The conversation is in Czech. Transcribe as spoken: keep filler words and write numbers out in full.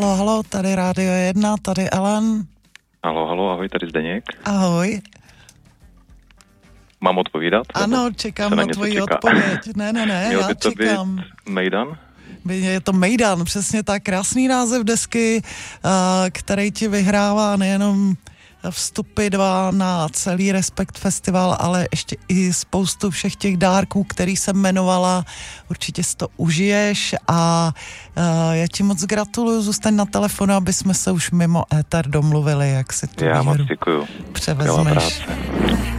Halo, halo, tady Rádio jedna, tady Ellen. Halo, halo, ahoj, tady Zdeněk. Ahoj. Mám odpovídat? Ano, čekám na, na tvoji odpověď. Ne, ne, ne, Měl já by to čekám. Být Mejdan? Je to Mejdan, přesně tak, krásný název desky, který ti vyhrává nejenom vstupy dva na celý Respekt festival, ale ještě i spoustu všech těch dárků, který jsem jmenovala. Určitě si to užiješ a uh, já ti moc gratuluju, zůstaň na telefonu, aby jsme se už mimo éter domluvili, jak si tu Já výhru moc děkuju. převezmeš.